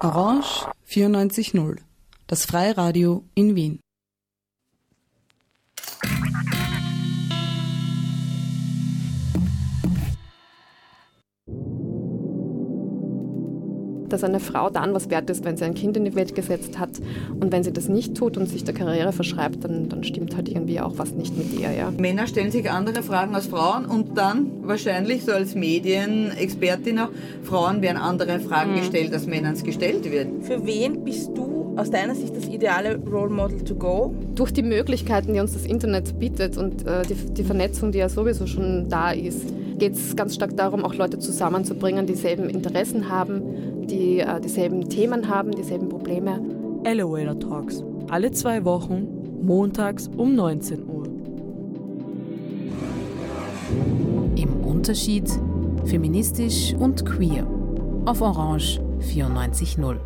Orange 94.0, das Freiradio in Wien. Dass eine Frau dann was wert ist, wenn sie ein Kind in die Welt gesetzt hat. Und wenn sie das nicht tut und sich der Karriere verschreibt, dann stimmt halt irgendwie auch was nicht mit ihr. Ja. Männer stellen sich andere Fragen als Frauen und dann wahrscheinlich so als Medienexpertin auch, Frauen werden andere Fragen gestellt, als Männern gestellt wird. Für wen bist du aus deiner Sicht das ideale Role Model to go? Durch die Möglichkeiten, die uns das Internet bietet und die Vernetzung, die ja sowieso schon da ist, geht es ganz stark darum, auch Leute zusammenzubringen, die dieselben Interessen haben, die dieselben Themen haben, dieselben Probleme. Elevator Talks. Alle 2 Wochen, montags um 19 Uhr. Im Unterschied, feministisch und queer. Auf Orange 94.0.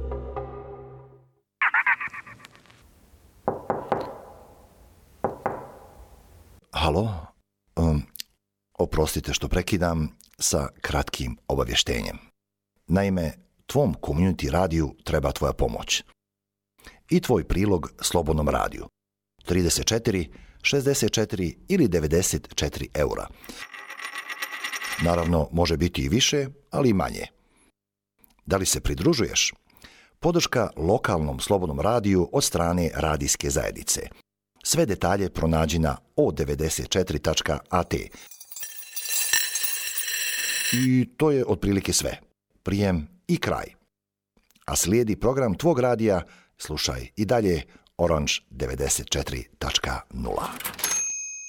Halo? Oprostite što prekidam sa kratkim obavještenjem. Naime, tvom community radiju treba tvoja pomoć. I tvoj prilog Slobodnom radiju. 34, 64 ili 94 eura. Naravno, može biti i više, ali i manje. Da li se pridružuješ? Podrška lokalnom Slobodnom radiju od strane radijske zajednice. Sve detalje pronađi na o94.at. I to je otprilike sve. Prijem i kraj. A slijedi program tvog radija, slušaj i dalje Orange 94.0.